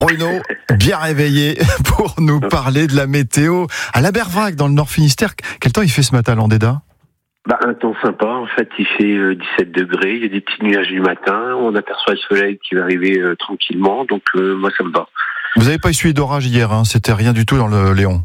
Bruno, bien réveillé pour nous parler de la météo à la Bervrac dans le Nord Finistère. Quel temps il fait ce matin à Landéda ? Un temps sympa, en fait, il fait 17 degrés, il y a des petits nuages du matin, on aperçoit le soleil qui va arriver tranquillement, donc moi ça me va. Vous n'avez pas essuyé d'orage hier, hein, c'était rien du tout dans le Léon.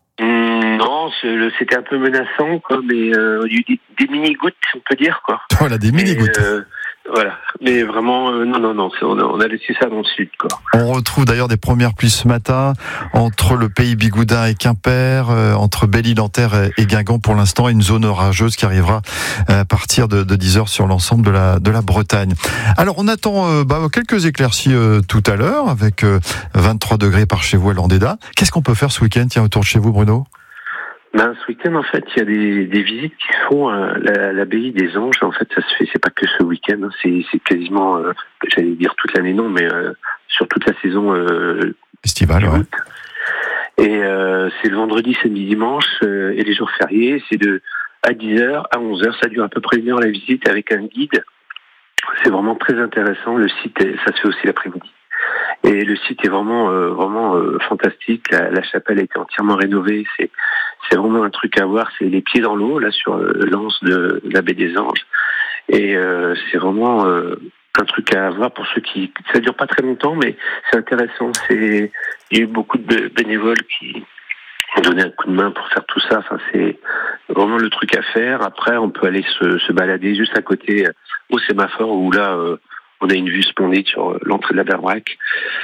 Non, c'était un peu menaçant, quoi, mais il y a eu des mini-gouttes, on peut dire, quoi. Voilà, des mini-gouttes. Voilà, mais vraiment, non, on a laissé ça dans le sud, quoi. On retrouve d'ailleurs des premières pluies ce matin entre le pays Bigoudin et Quimper, entre Belle-Île-en-Terre et Guingamp pour l'instant, une zone orageuse qui arrivera à partir de 10h sur l'ensemble de la Bretagne. Alors on attend quelques éclaircies tout à l'heure avec 23 degrés par chez vous à Landéda. Qu'est-ce qu'on peut faire ce week-end autour de chez vous, Bruno ? Ce week-end, en fait, il y a des visites qui se font à l'abbaye des Anges. En fait, ça se fait, c'est pas que ce week-end, hein, c'est quasiment, j'allais dire toute l'année, non, mais sur toute la saison estivale, ouais. Et c'est le vendredi, samedi, dimanche et les jours fériés. C'est à 10h à 11h. Ça dure à peu près 1 heure la visite avec un guide. C'est vraiment très intéressant. Le site, ça se fait aussi l'après-midi. Et le site est vraiment fantastique. La chapelle a été entièrement rénovée. C'est vraiment un truc à voir. C'est les pieds dans l'eau là sur l'anse de la baie des Anges. Et c'est vraiment un truc à voir pour ceux qui. Ça dure pas très longtemps, mais c'est intéressant. Il y a eu beaucoup de bénévoles qui ont donné un coup de main pour faire tout ça. Enfin, c'est vraiment le truc à faire. Après, on peut aller se balader juste à côté au sémaphore où là. On a une vue splendide sur l'entrée de la Bervrac,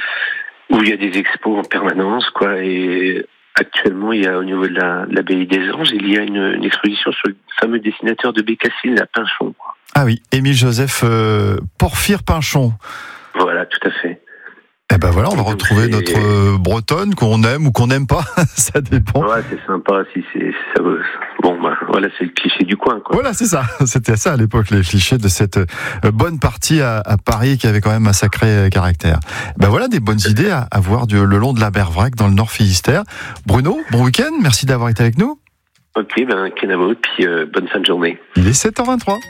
où il y a des expos en permanence, quoi. Et actuellement, il y a au niveau de l'abbaye des Anges, il y a une exposition sur le fameux dessinateur de Bécassine, à Pinchon, quoi. Ah oui, Émile-Joseph Porphyre Pinchon. Voilà, tout à fait. Eh ben voilà, on va retrouver notre bretonne qu'on aime ou qu'on n'aime pas, ça dépend. Ouais, c'est sympa, si ça veut. Bon, voilà, c'est le cliché du coin, quoi. Voilà, c'est ça. C'était ça à l'époque, les clichés de cette bonne partie à Paris qui avait quand même un sacré caractère. Ben voilà, des bonnes idées à voir le long de la Bervrac dans le Nord Finistère. Bruno, bon week-end, merci d'avoir été avec nous. Ok, Kenavo, puis bonne fin de journée. Il est 7h23.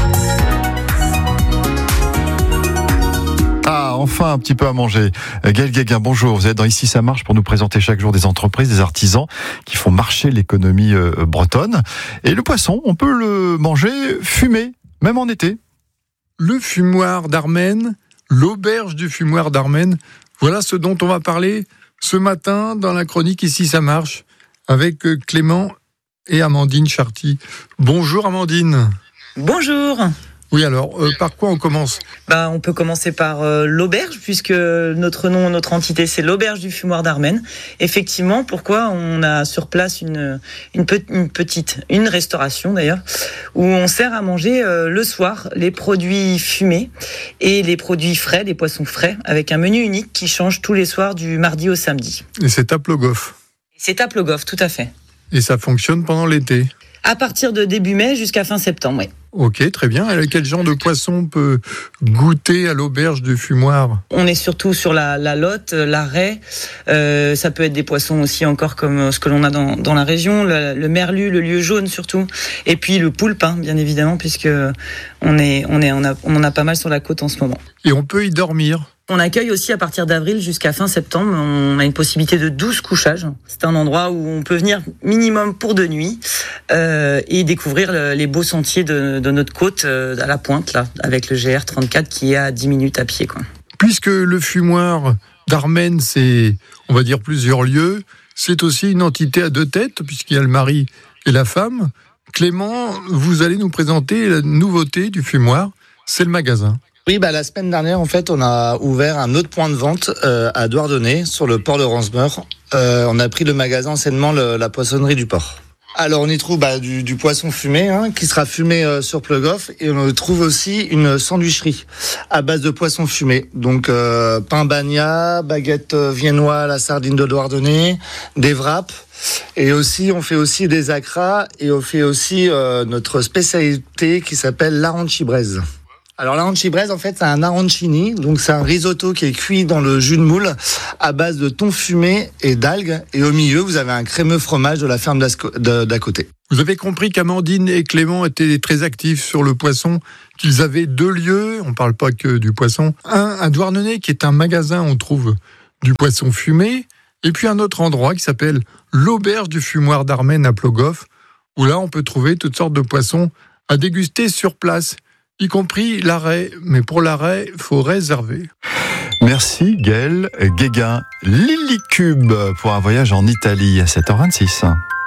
Ah, enfin un petit peu à manger. Gaël Guéguin, bonjour. Vous êtes dans Ici ça marche pour nous présenter chaque jour des entreprises, des artisans qui font marcher l'économie bretonne. Et le poisson, on peut le manger fumé, même en été. Le fumoir d'Armennes, l'auberge du fumoir d'Armennes, voilà ce dont on va parler ce matin dans la chronique Ici ça marche avec Clément et Amandine Charty. Bonjour Amandine. Bonjour. Oui, alors, par quoi on commence ? On peut commencer par l'auberge, puisque notre entité, c'est l'auberge du fumoir d'Armennes. Effectivement, pourquoi on a sur place une restauration d'ailleurs, où on sert à manger le soir les produits fumés et les produits frais, les poissons frais, avec un menu unique qui change tous les soirs du mardi au samedi. Et c'est à Plogoff ? C'est à Plogoff, tout à fait. Et ça fonctionne pendant l'été ? À partir de début mai jusqu'à fin septembre, oui. Ok, très bien. Et quel genre de poisson on peut goûter à l'auberge du fumoir ? On est surtout sur la lotte, la raie. Ça peut être des poissons aussi encore comme ce que l'on a dans la région, le merlu, le lieu jaune surtout. Et puis le poulpe, bien évidemment, puisque on en a pas mal sur la côte en ce moment. Et on peut y dormir ? On accueille aussi à partir d'avril jusqu'à fin septembre. On a une possibilité de 12 couchages. C'est un endroit où on peut venir minimum pour 2 nuits et découvrir les beaux sentiers de notre côte à la pointe, là, avec le GR34 qui est à 10 minutes à pied, quoi. Puisque le fumoir d'Armennes, c'est, on va dire, plusieurs lieux, c'est aussi une entité à 2 têtes, puisqu'il y a le mari et la femme. Clément, vous allez nous présenter la nouveauté du fumoir, c'est le magasin. Oui, la semaine dernière, en fait, on a ouvert un autre point de vente à Douarnenez, sur le port de Ransmeur. On a pris le magasin anciennement la poissonnerie du port. Alors, on y trouve du poisson fumé, qui sera fumé sur Plogoff, et on trouve aussi une sandwicherie à base de poisson fumé. Donc, pain bagna, baguette viennois, la sardine de Douarnenez, des wraps. Et aussi, on fait aussi des acras, et on fait aussi notre spécialité qui s'appelle l'arancibraise. Alors l'arancibraise, en fait, c'est un arancini, donc c'est un risotto qui est cuit dans le jus de moule à base de thon fumé et d'algues. Et au milieu, vous avez un crémeux fromage de la ferme d'à côté. Vous avez compris qu'Amandine et Clément étaient très actifs sur le poisson, qu'ils avaient 2 lieux, on ne parle pas que du poisson. Un à Douarnenez, qui est un magasin, on trouve du poisson fumé, et puis un autre endroit qui s'appelle l'auberge du fumoir d'Armen à Plogoff, où là on peut trouver toutes sortes de poissons à déguster sur place, y compris l'arrêt. Mais pour l'arrêt, il faut réserver. Merci Gaël Guéguin. Lilicube pour un voyage en Italie à 7h26.